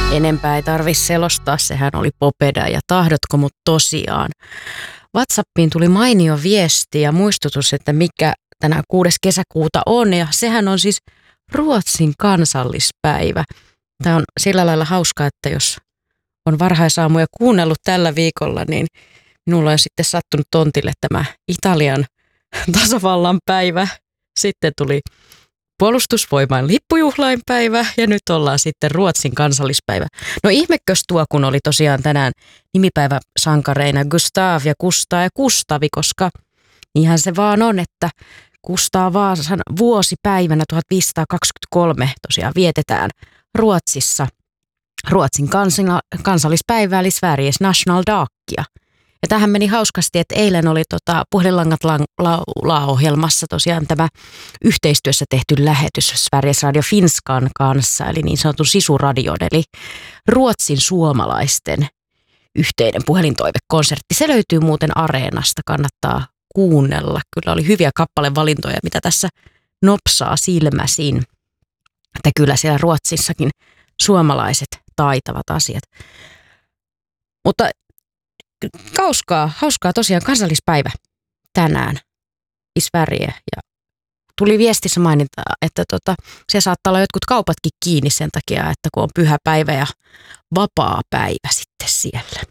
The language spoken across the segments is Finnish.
Enempää ei tarvitse selostaa, sehän oli Popeda ja tahdotko mut tosiaan. WhatsAppiin tuli mainio viesti ja muistutus, että mikä tänään 6. kesäkuuta on, ja sehän on siis Ruotsin kansallispäivä. Tämä on sillä lailla hauskaa, että jos on varhaisaamuja kuunnellut tällä viikolla, niin minulla on sitten sattunut tontille tämä Italian tasavallan päivä. Sitten tuli puolustusvoimain lippujuhlainpäivä ja nyt ollaan sitten Ruotsin kansallispäivä. No ihmekös tuo, kun oli tosiaan tänään nimipäiväsankareina Gustav ja Kustaa ja Kustavi, koska niinhän se vaan on, että Kustaa Vaasan vuosipäivänä 1523 tosiaan vietetään Ruotsissa Ruotsin kansallispäivää eli Sveriges nationaldagia. Ja tähän meni hauskasti, että eilen oli Puhelinlangat ohjelmassa tosiaan tämä yhteistyössä tehty lähetys Sveriges Radio Finskan kanssa, eli niin sanotun sisuradion, eli Ruotsin suomalaisten yhteinen puhelintoivekonsertti. Se löytyy muuten Areenasta, kannattaa kuunnella. Kyllä oli hyviä kappalevalintoja, mitä tässä nopsaa silmäsin. Että kyllä siellä Ruotsissakin suomalaiset taitavat asiat. Mutta hauskaa tosiaan kansallispäivä tänään i Sverige. Ja tuli viestissä mainita, että se saattaa olla jotkut kaupatkin kiinni sen takia, että kun on pyhä päivä ja vapaa päivä sitten siellä.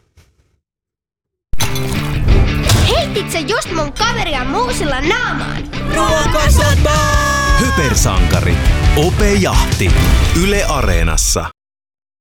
Heitit sä just mun kaveria muusilla naamaan? Ruokasota! Hypersankari. Ope Jahti. Yle Areenassa.